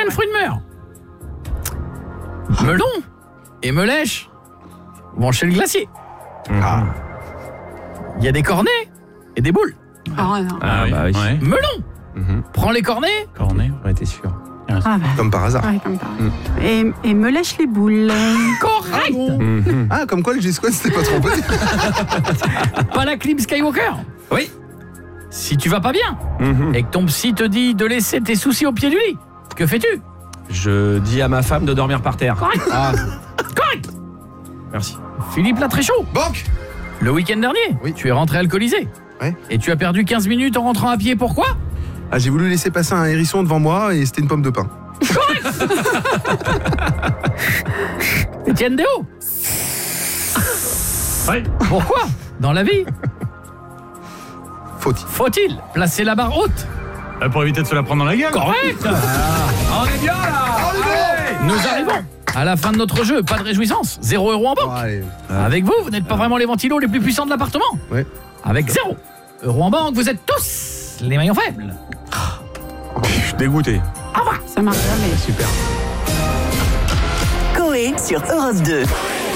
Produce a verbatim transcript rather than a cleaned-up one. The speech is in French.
Quel fruit de mer? Melon et melèche vont chez le glacier. Ah. Il y a des cornets et des boules. Ah, non. Ah, bah oui. Ouais. Melon Mhm. prend les cornets. Cornet. Ouais, t'es sûr. Ah, bah. Comme par hasard. Ouais, comme par hasard. Et, et me lèche les boules. Correct. Mhm. Ah, comme quoi le G-Squad c'était pas trompé. Pas la clim Skywalker. Oui. Si tu vas pas bien Mhm. et que ton psy te dit de laisser tes soucis au pied du lit, que fais-tu? Je dis à ma femme de dormir par terre. Correct. Ah, Correct. Merci. Philippe Latréchaud. banque. Le week-end dernier, Oui. tu es rentré alcoolisé. Ouais. Et tu as perdu quinze minutes en rentrant à pied. Pourquoi? Ah, j'ai voulu laisser passer un hérisson devant moi et c'était une pomme de pain. Étienne Déo. Ouais. Pourquoi? Dans la vie, Faut-il. faut-il placer la barre haute? Euh, Pour éviter de se la prendre dans la gueule. Correct. On est bien là. Nous arrivons à la fin de notre jeu. Pas de réjouissance. Zéro euro en banque. Bon, allez. Avec vous, vous n'êtes pas vraiment les ventilos les plus puissants de l'appartement. Ouais. Avec zéro euro en banque, vous êtes tous les maillons faibles. Je suis dégoûté. Ça marche jamais. Super. Coé sur Europe deux.